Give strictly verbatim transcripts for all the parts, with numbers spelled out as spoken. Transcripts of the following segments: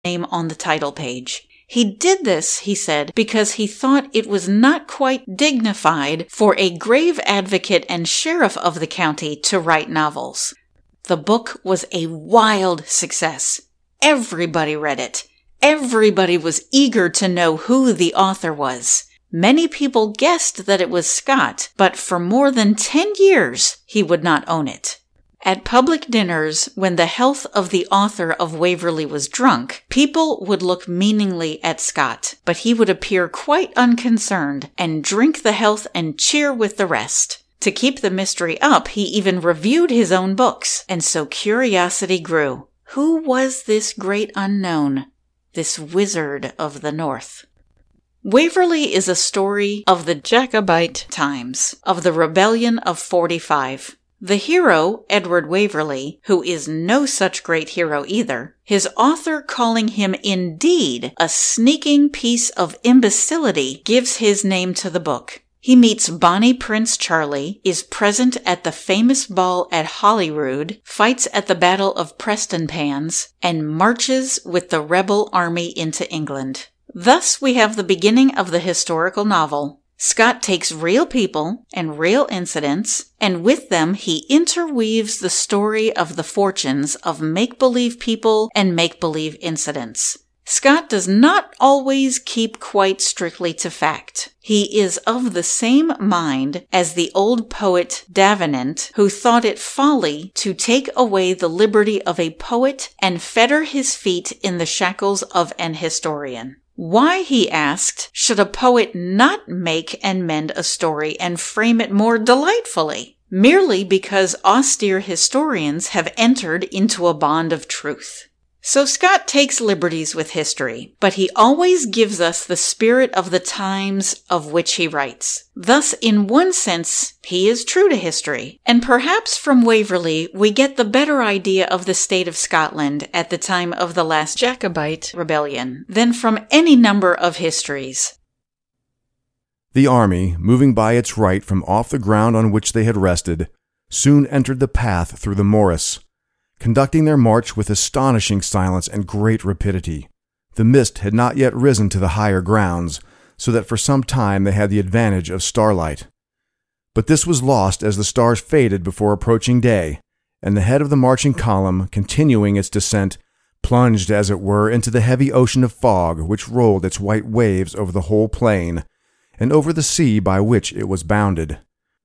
name on the title page. He did this, he said, because he thought it was not quite dignified for a grave advocate and sheriff of the county to write novels. The book was a wild success. Everybody read it. Everybody was eager to know who the author was. Many people guessed that it was Scott, but for more than ten years he would not own it. At public dinners, when the health of the author of Waverley was drunk, people would look meaningly at Scott, but he would appear quite unconcerned and drink the health and cheer with the rest. To keep the mystery up, he even reviewed his own books, and so curiosity grew. Who was this great unknown, this wizard of the North? Waverley is a story of the Jacobite times, of the rebellion of forty-five. The hero, Edward Waverley, who is no such great hero either, his author calling him indeed a sneaking piece of imbecility, gives his name to the book. He meets Bonnie Prince Charlie, is present at the famous ball at Holyrood, fights at the Battle of Prestonpans, and marches with the rebel army into England. Thus we have the beginning of the historical novel. Scott takes real people and real incidents, and with them he interweaves the story of the fortunes of make-believe people and make-believe incidents. Scott does not always keep quite strictly to fact. He is of the same mind as the old poet Davenant, who thought it folly to take away the liberty of a poet and fetter his feet in the shackles of an historian. Why, he asked, should a poet not make and mend a story and frame it more delightfully? Merely because austere historians have entered into a bond of truth. So Scott takes liberties with history, but he always gives us the spirit of the times of which he writes. Thus, in one sense, he is true to history, and perhaps from Waverley we get the better idea of the state of Scotland at the time of the last Jacobite rebellion than from any number of histories. The army, moving by its right from off the ground on which they had rested, soon entered the path through the morass, conducting their march with astonishing silence and great rapidity. The mist had not yet risen to the higher grounds, so that for some time they had the advantage of starlight. But this was lost as the stars faded before approaching day, and the head of the marching column, continuing its descent, plunged as it were into the heavy ocean of fog which rolled its white waves over the whole plain, and over the sea by which it was bounded.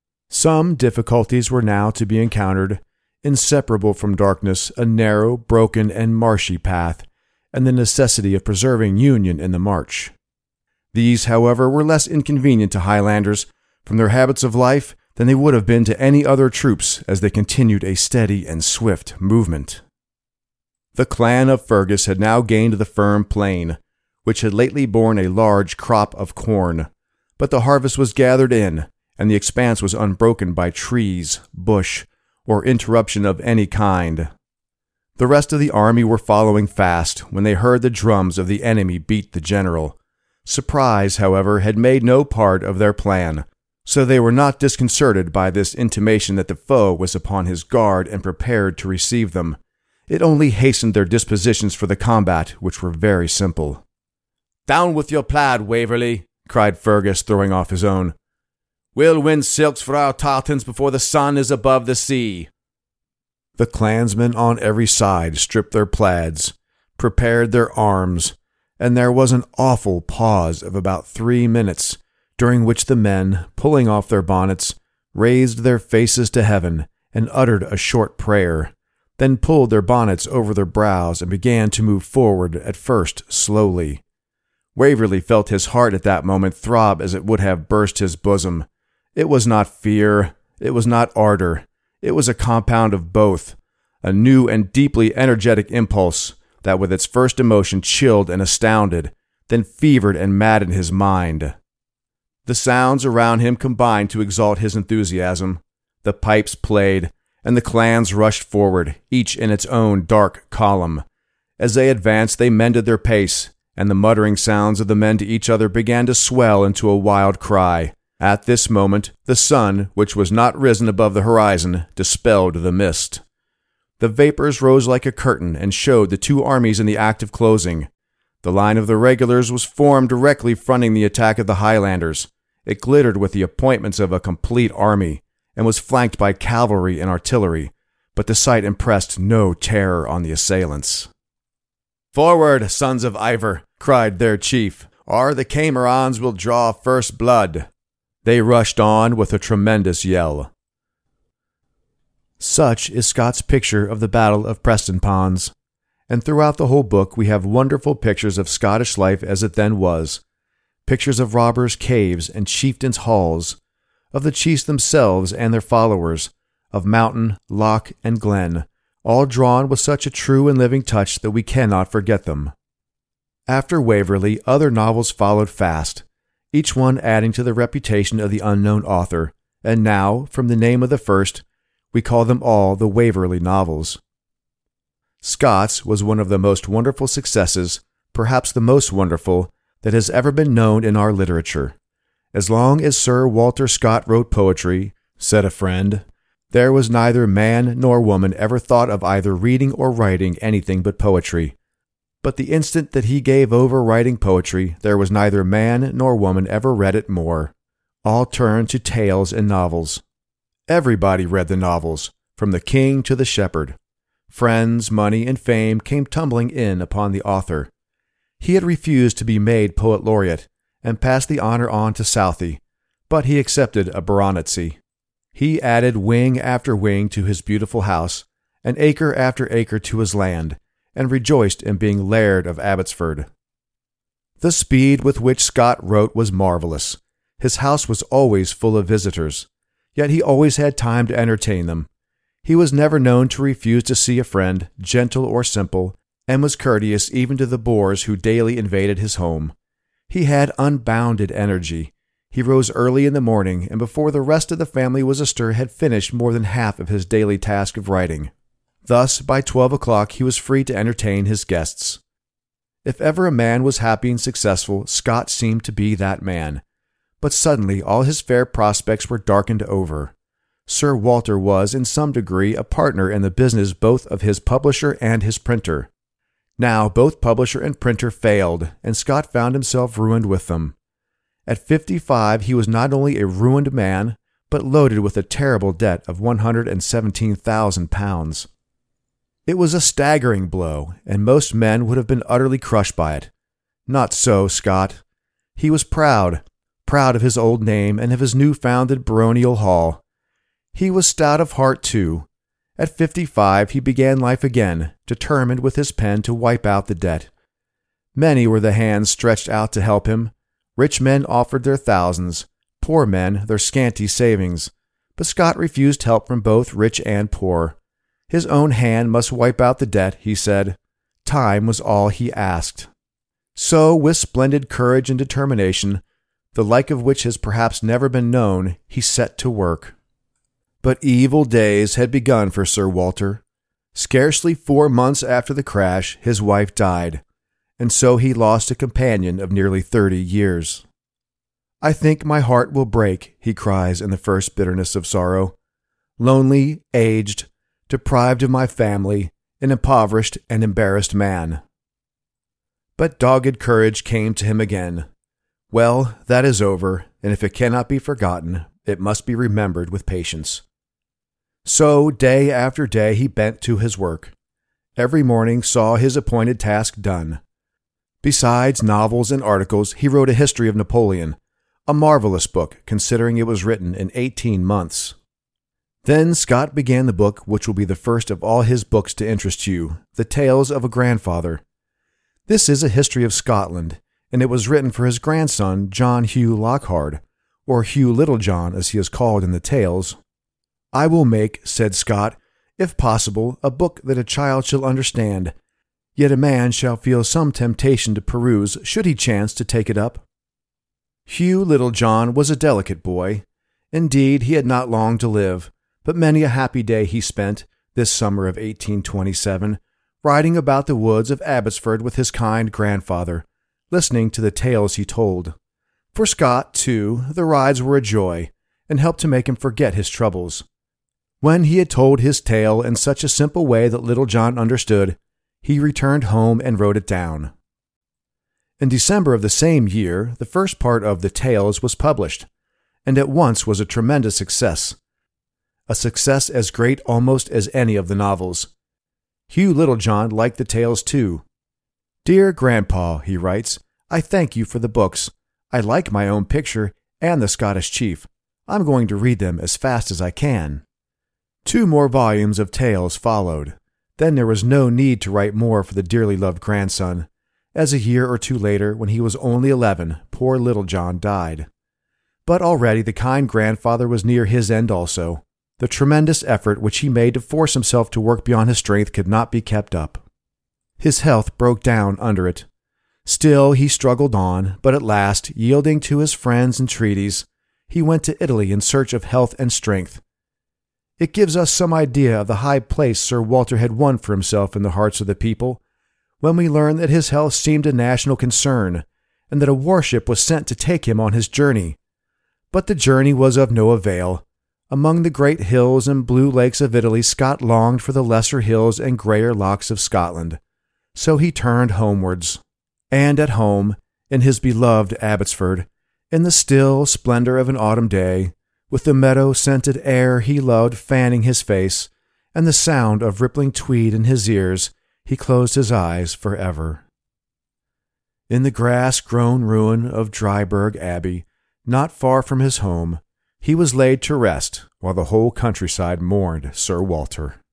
Some difficulties were now to be encountered, inseparable from darkness, a narrow, broken, and marshy path, and the necessity of preserving union in the march. These, however, were less inconvenient to Highlanders from their habits of life than they would have been to any other troops as they continued a steady and swift movement. The clan of Fergus had now gained the firm plain, which had lately borne a large crop of corn, but the harvest was gathered in, and the expanse was unbroken by trees, bush, or interruption of any kind. The rest of the army were following fast when they heard the drums of the enemy beat the general. Surprise, however, had made no part of their plan, so they were not disconcerted by this intimation that the foe was upon his guard and prepared to receive them. It only hastened their dispositions for the combat, which were very simple. "Down with your plaid, Waverley," cried Fergus, throwing off his own. "We'll win silks for our tartans before the sun is above the sea." The clansmen on every side stripped their plaids, prepared their arms, and there was an awful pause of about three minutes, during which the men, pulling off their bonnets, raised their faces to heaven and uttered a short prayer, then pulled their bonnets over their brows and began to move forward, at first slowly. Waverley felt his heart at that moment throb as it would have burst his bosom. It was not fear, it was not ardor, it was a compound of both, a new and deeply energetic impulse that with its first emotion chilled and astounded, then fevered and maddened his mind. The sounds around him combined to exalt his enthusiasm. The pipes played, and the clans rushed forward, each in its own dark column. As they advanced, they mended their pace, and the muttering sounds of the men to each other began to swell into a wild cry. At this moment, the sun, which was not risen above the horizon, dispelled the mist. The vapors rose like a curtain and showed the two armies in the act of closing. The line of the regulars was formed directly fronting the attack of the Highlanders. It glittered with the appointments of a complete army, and was flanked by cavalry and artillery, but the sight impressed no terror on the assailants. "Forward, sons of Ivor!" cried their chief, "or the Camerons will draw first blood." They rushed on with a tremendous yell. Such is Scott's picture of the Battle of Prestonpans, and throughout the whole book we have wonderful pictures of Scottish life as it then was, pictures of robbers' caves and chieftains' halls, of the chiefs themselves and their followers, of mountain, loch, and glen, all drawn with such a true and living touch that we cannot forget them. After Waverley, other novels followed fast, each one adding to the reputation of the unknown author, and now, from the name of the first, we call them all the Waverley novels. Scott's was one of the most wonderful successes, perhaps the most wonderful, that has ever been known in our literature. As long as Sir Walter Scott wrote poetry, said a friend, there was neither man nor woman ever thought of either reading or writing anything but poetry. But the instant that he gave over writing poetry, there was neither man nor woman ever read it more. All turned to tales and novels. Everybody read the novels, from the king to the shepherd. Friends, money, and fame came tumbling in upon the author. He had refused to be made poet laureate, and passed the honor on to Southey, but he accepted a baronetcy. He added wing after wing to his beautiful house, and acre after acre to his land, and rejoiced in being Laird of Abbotsford. The speed with which Scott wrote was marvelous. His house was always full of visitors, yet he always had time to entertain them. He was never known to refuse to see a friend, gentle or simple, and was courteous even to the boors who daily invaded his home. He had unbounded energy. He rose early in the morning, and before the rest of the family was astir had finished more than half of his daily task of writing. Thus, by twelve o'clock he was free to entertain his guests. If ever a man was happy and successful, Scott seemed to be that man. But suddenly all his fair prospects were darkened over. Sir Walter was, in some degree, a partner in the business both of his publisher and his printer. Now both publisher and printer failed, and Scott found himself ruined with them. At fifty-five he was not only a ruined man, but loaded with a terrible debt of one hundred seventeen thousand pounds. It was a staggering blow, and most men would have been utterly crushed by it. Not so Scott. He was proud, proud of his old name and of his new-founded baronial hall. He was stout of heart, too. At fifty-five he began life again, determined with his pen to wipe out the debt. Many were the hands stretched out to help him. Rich men offered their thousands, poor men their scanty savings, but Scott refused help from both rich and poor. His own hand must wipe out the debt, he said. Time was all he asked. So, with splendid courage and determination, the like of which has perhaps never been known, he set to work. But evil days had begun for Sir Walter. Scarcely four months after the crash, his wife died, and so he lost a companion of nearly thirty years. "I think my heart will break," he cries in the first bitterness of sorrow. "Lonely, aged, deprived of my family, an impoverished and embarrassed man." But dogged courage came to him again. Well, that is over, and if it cannot be forgotten, it must be remembered with patience. So, day after day he bent to his work. Every morning saw his appointed task done. Besides novels and articles, he wrote a history of Napoleon, a marvelous book, considering it was written in eighteen months. Then Scott began the book which will be the first of all his books to interest you, The Tales of a Grandfather. This is a history of Scotland, and it was written for his grandson, John Hugh Lockhart, or Hugh Littlejohn as he is called in the tales. "I will make," said Scott, "if possible, a book that a child shall understand, yet a man shall feel some temptation to peruse should he chance to take it up." Hugh Littlejohn was a delicate boy. Indeed, he had not long to live, but many a happy day he spent, this summer of eighteen twenty-seven, riding about the woods of Abbotsford with his kind grandfather, listening to the tales he told. For Scott, too, the rides were a joy, and helped to make him forget his troubles. When he had told his tale in such a simple way that Little John understood, he returned home and wrote it down. In December of the same year, the first part of The Tales was published, and at once was a tremendous success. A success as great almost as any of the novels. Hugh Littlejohn liked the tales too. "Dear Grandpa," he writes, "I thank you for the books. I like my own picture and the Scottish chief. I'm going to read them as fast as I can." Two more volumes of tales followed. Then there was no need to write more for the dearly loved grandson, as a year or two later, when he was only eleven, poor Little John died. But already the kind grandfather was near his end also. The tremendous effort which he made to force himself to work beyond his strength could not be kept up. His health broke down under it. Still he struggled on, but at last, yielding to his friends' entreaties, he went to Italy in search of health and strength. It gives us some idea of the high place Sir Walter had won for himself in the hearts of the people, when we learn that his health seemed a national concern, and that a warship was sent to take him on his journey. But the journey was of no avail. Among the great hills and blue lakes of Italy, Scott longed for the lesser hills and greyer lochs of Scotland. So he turned homewards. And at home, in his beloved Abbotsford, in the still splendor of an autumn day, with the meadow-scented air he loved fanning his face, and the sound of rippling Tweed in his ears, he closed his eyes forever. In the grass-grown ruin of Dryburgh Abbey, not far from his home, he was laid to rest while the whole countryside mourned Sir Walter.